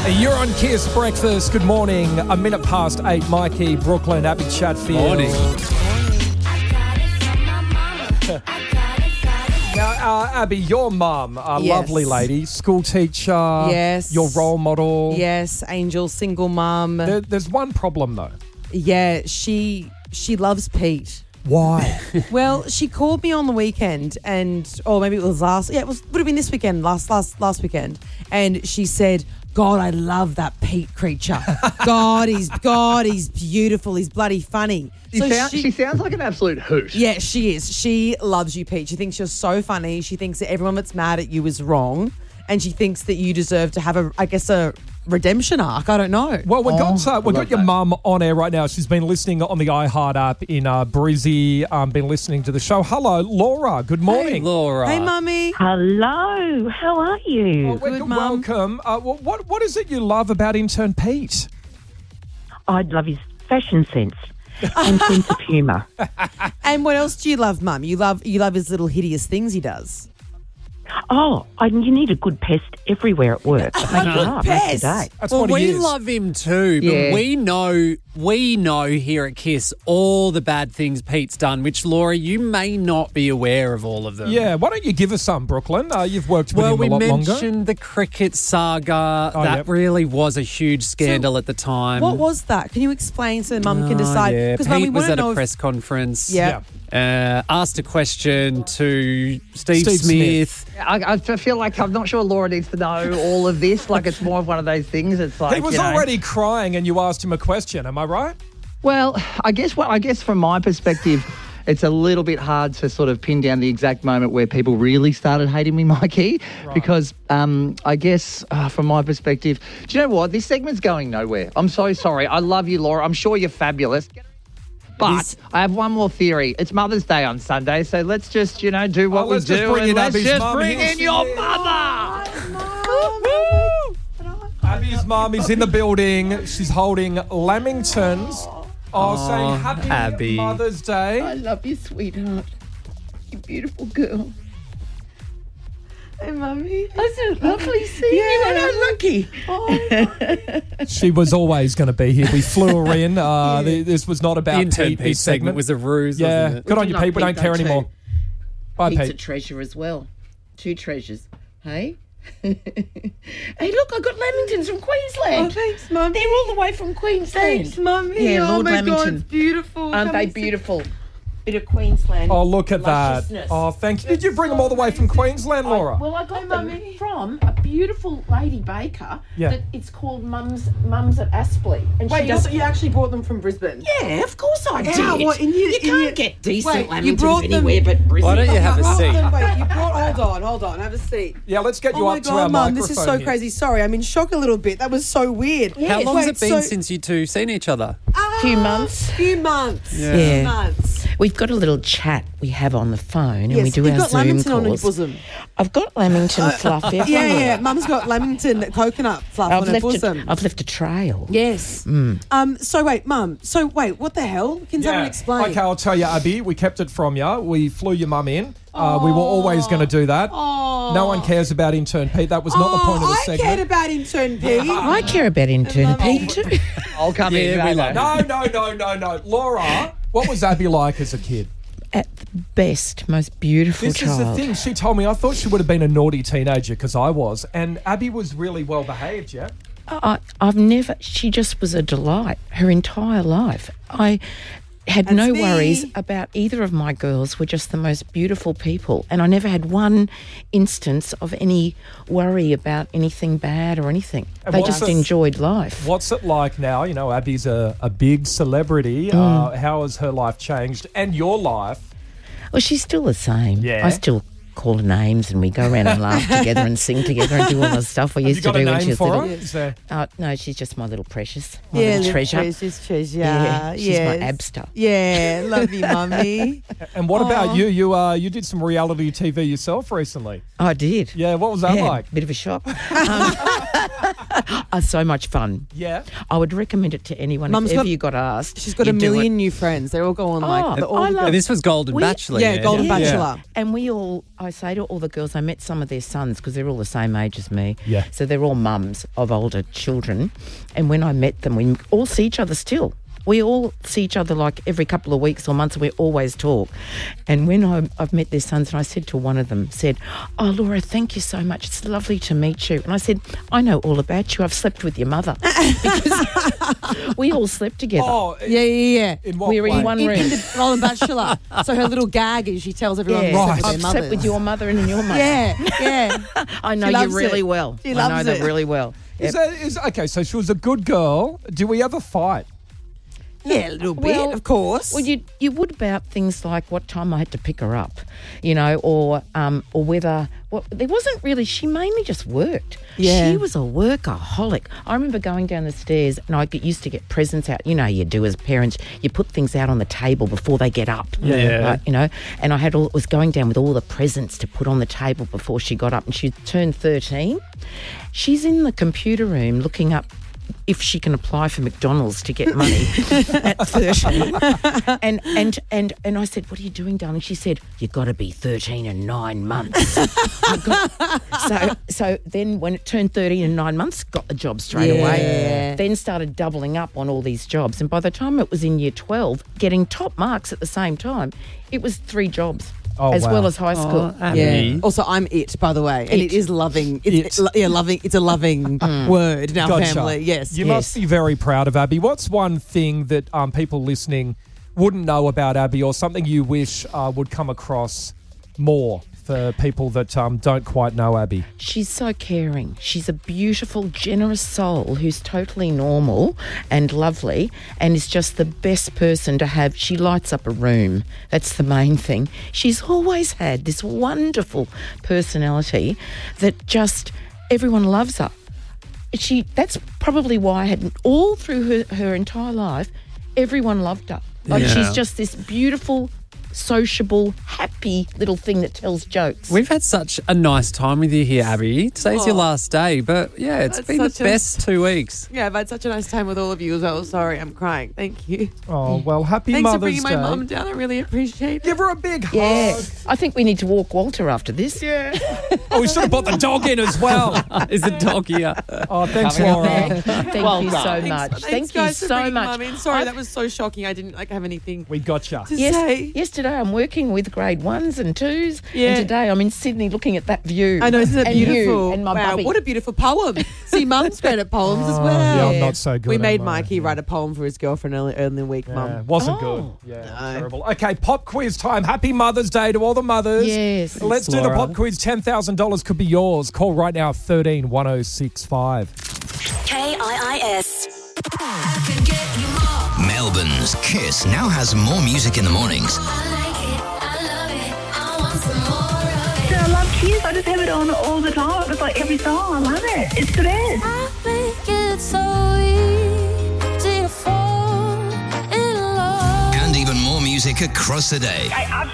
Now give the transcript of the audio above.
You're on Kiss Breakfast. Good morning. A minute past 8. Mikey, Brooklyn, Abby Chatfield. Morning. Now, Abby, your mum, a Yes. lovely lady, school teacher. Yes. Your role model. Yes, Angel, single mum. There's one problem, though. Yeah, she loves Pete. Why? Well, she called me on the weekend or maybe it was would have been this weekend, last weekend. And she said, God, I love that Pete creature. God, he's beautiful. He's bloody funny. She sounds like an absolute hoot. Yeah, she is. She loves you, Pete. She thinks you're so funny. She thinks that everyone that's mad at you is wrong. And she thinks that you deserve to have a redemption arc. I don't know. Well, we've got your mum on air right now. She's been listening on the iHeart app in Brizzy, been listening to the show. Hello, Laura. Good morning. Hey, Laura. Hey, Mummy. Hello, how are you? Well, Good, Mum. welcome. What is it you love about intern Pete? I love his fashion sense and sense of humour. And what else do you love, Mum? You love his little hideous things he does. Oh, you need a good pest everywhere at work. Make you laugh, make your day. That's Well, what he we is. love him too, but Yeah. we know here at Kiss all the bad things Pete's done, which, Laura, you may not be aware of all of them. Yeah, why don't you give us some, Brooklyn? You've worked with Well, him we a lot longer. mentioned the cricket saga. That yep. really was a huge scandal at the time. What was that? Can you explain so the Mum can decide? Yeah, Because Mum, we Pete was want to at know a if- press conference. Yeah. Asked a question to Steve Steve Smith. I feel like I'm not sure Laura needs to know all of this. Like, it's more of one of those things. It's like, He was already crying and you asked him a question. Am I right? Well, I guess from my perspective, it's a little bit hard to sort of pin down the exact moment where people really started hating me, Mikey, because I guess from my perspective, do you know what? This segment's going nowhere. I'm so sorry. I love you, Laura. I'm sure you're fabulous. But I have one more theory. It's Mother's Day on Sunday, so let's just, do what we let's just do. bring And in let's Abby's just mum. bring Here in she your is. mother. Abby's mum is in the building. She's holding Lamingtons. Saying happy Abby. Mother's Day. I love you, sweetheart. You beautiful girl. Hey, Mummy. It's lovely seeing you. And I'm lucky. She was always going to be here. We flew her in. This was not The about intern Pete, Pete this segment was a ruse, Yeah, wasn't it? good on We you, love Pete. We don't Pete, care though, anymore. too. Bye, Pete's a Pete. treasure as well. 2 treasures. Hey? Hey, look, I got Lamingtons from Queensland. Oh, thanks, Mum. They're all the way from Queensland. Thanks, Mummy. Yeah, oh, Lord my Lamington. God, it's beautiful. Aren't Come they and see- beautiful? Bit of Queensland. Oh, look at that. lusciousness. Oh, thank you. Did you bring them all the way from Queensland, Laura? Well, I got them Mummy. from a beautiful lady baker. Yeah. That it's called Mums at Aspley, and Wait, she does. you actually brought them from Brisbane? Yeah, of course I did. How? What, you can't get decent Wait, you Lamingtons brought them- anywhere but Brisbane. Why don't you have a seat? Wait, you brought... Hold on. Have a seat. Yeah, let's get you Oh my up to our God, Mum, microphone this is so here. crazy. Sorry, I'm in shock a little bit. That was so weird. How long has Wait, it been since you two seen each other? Few months. Few months. Yeah. Few months. We've got a little chat we have on the phone and we Yes, do you've our got Zoom Lamington on your calls. bosom. I've got Lamington fluff everywhere. Yeah. Mum's got Lamington coconut fluff on her bosom. I've left a trail. Yes. So wait, Mum. So wait, what the hell? Can someone explain? Okay, I'll tell you, Abby. We kept it from you. We flew your mum in. We were always going to do that. No one cares about intern Pete. That was not the point of the I segment. cared about intern Pete. I care about intern Pete too. I'll come in. Yeah, we love No. Laura, what was Abby like as a kid? At the best, most beautiful This is the child. thing. She told me I thought she would have been a naughty teenager because I was. And Abby was really well behaved, yeah? She just was a delight her entire life. I had no me. worries about either of my girls, were just the most beautiful people. And I never had one instance of any worry about anything bad or anything. And They what's just the- enjoyed life. What's it like now? You know, Abby's a big celebrity. How has her life changed? And your life? Well, she's still the same. Yeah. I still call her names and we go around and laugh together and sing together and do all the stuff we Have used you got to a do when name she was for little. her? Is there- No, she's just my little precious, my Yeah, little little treasure. treasure. Yeah, she's yes. my Abster. Yeah, love you, Mummy. And what about you? You did some reality TV yourself recently. I did. Yeah, what was that like? Bit of a shock. So much fun. Yeah. I would recommend it to anyone Mum's if ever got- you got asked. She's got a you do million new friends. They're all going like... Oh, they're all I love- And this was Golden We- Bachelor. Yeah, Golden Yeah. Bachelor. And we all I say to all the girls, I met some of their sons because they're all the same age as me. Yeah. So they're all mums of older children. And when I met them, we all see each other still. We all see each other like every couple of weeks or months, and we always talk. And when I've met their sons, and I said to one of them, "Oh, Laura, thank you so much. It's lovely to meet you." And I said, "I know all about you. I've slept with your mother." Because we all slept together. Oh, Yeah. in what We were in way? one room. In the Bachelor. So her little gag is she tells everyone Yeah. to sleep Right. with their I've mothers. slept with your mother and your mother. Yeah. I know She you loves really it. well. She I know loves them it. really well. Okay, so she was a good girl. Do we ever fight? Yeah, a little bit, Well- of course. Well, you would about things like what time I had to pick her up, or whether there wasn't really. She mainly just worked. Yeah. She was a workaholic. I remember going down the stairs and I used to get presents out. You know, you do as parents, you put things out on the table before they get up. Yeah. And I was going down with all the presents to put on the table before she got up, and she turned 13. She's in the computer room looking up if she can apply for McDonald's to get money at 13. And I said, "What are you doing, darling?" She said, "You've got to be 13 and 9 months." So then when it turned 13 and 9 months, got the job straight away. Then started doubling up on all these jobs. And by the time it was in year 12, getting top marks at the same time, it was 3 jobs. Oh, as wow. well as high school. Yeah. Also, I'm it, by the way, and it is loving. It's loving. It's a loving word in our Gotcha. family. Yes. You must be very proud of Abby. What's one thing that people listening wouldn't know about Abby, or something you wish would come across more for people that don't quite know Abby? She's so caring. She's a beautiful, generous soul who's totally normal and lovely and is just the best person to have. She lights up a room. That's the main thing. She's always had this wonderful personality that just everyone loves her. That's probably why I had all through her entire life, everyone loved her. Like she's just this beautiful, sociable, happy little thing that tells jokes. We've had such a nice time with you here, Abby. Today's your last day, but yeah, it's That's been the such a- best 2 weeks. Yeah, I've had such a nice time with all of you as well. Sorry, I'm crying. Thank you. Oh, well, happy Thanks for Mother's bringing Day. my mum down. I really appreciate it. Give her a big hug. Yeah, I think we need to walk Walter after this. Oh, we should have brought the dog in as well. Is a dog here? Oh, thanks, Laura. Thank you so much. Thanks, Thank you guys, for so bringing much. Mum in. Sorry, I've- that was so shocking. I didn't have anything We gotcha. to say. Yesterday I'm working with grade 1s and 2s, Yeah. and today I'm in Sydney looking at that view. I know, isn't it and you beautiful? and my wow, bubby. what a beautiful poem. See, Mum's great at poems as well. Yeah, I'm not so good. We made am I? Mikey write a poem for his girlfriend early in the week, Yeah, Mum. wasn't Oh. good. Yeah, terrible. Okay, pop quiz time. Happy Mother's Day to all the mothers. Yes. Let's do the Laura. pop quiz. $10,000 could be yours. Call right now, 131065. KIIS. Melbourne's Kiss now has more music in the mornings. I love Kiss. I just have it on all the time. It's like every song. I love it. It's the best. I think it's so easy to fall in love. And even more music across the day. I